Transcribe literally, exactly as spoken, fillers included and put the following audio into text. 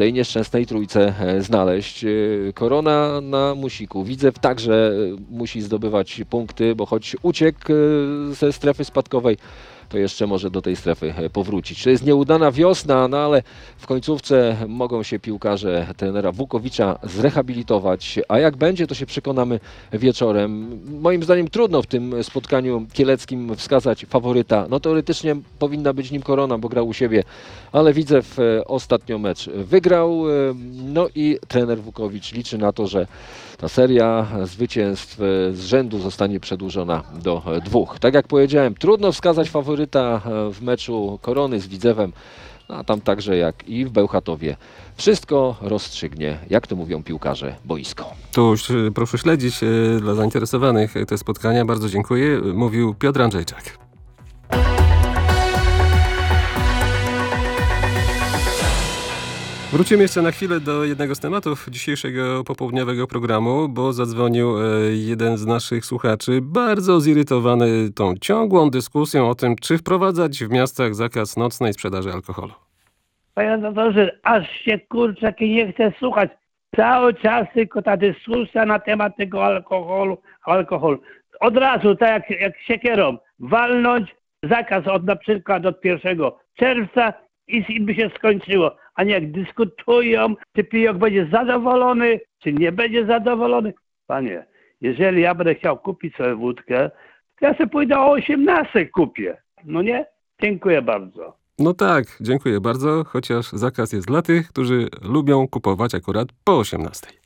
tej nieszczęsnej trójce znaleźć. Korona na Musiku. Widzew także musi zdobywać punkty, bo choć uciekł ze strefy spadkowej, to jeszcze może do tej strefy powrócić. To jest nieudana wiosna, no ale w końcówce mogą się piłkarze trenera Wukowicza zrehabilitować, a jak będzie, to się przekonamy wieczorem. Moim zdaniem trudno w tym spotkaniu kieleckim wskazać faworyta. No teoretycznie powinna być nim Korona, bo grał u siebie, ale Widzew ostatnio mecz wygrał, no i trener Wukowicz liczy na to, że ta seria zwycięstw z rzędu zostanie przedłużona do dwóch. Tak jak powiedziałem, trudno wskazać faworyta w meczu Korony z Widzewem, a tam także jak i w Bełchatowie. Wszystko rozstrzygnie, jak to mówią piłkarze, boisko. To już proszę śledzić dla zainteresowanych te spotkania. Bardzo dziękuję. Mówił Piotr Andrzejczak. Wrócimy jeszcze na chwilę do jednego z tematów dzisiejszego popołudniowego programu, bo zadzwonił jeden z naszych słuchaczy, bardzo zirytowany tą ciągłą dyskusją o tym, czy wprowadzać w miastach zakaz nocnej sprzedaży alkoholu. Panie doktorze, aż się kurczaki nie chce słuchać. Cały czas tylko ta dyskusja na temat tego alkoholu, alkoholu. Od razu, tak jak, jak siekierą, walnąć zakaz od na przykład od pierwszego czerwca i, i by się skończyło. A nie jak dyskutują, czy pijok będzie zadowolony, czy nie będzie zadowolony. Panie, jeżeli ja będę chciał kupić sobie wódkę, to ja sobie pójdę o osiemnastej kupię. No nie? Dziękuję bardzo. No tak, dziękuję bardzo, chociaż zakaz jest dla tych, którzy lubią kupować akurat po osiemnastej.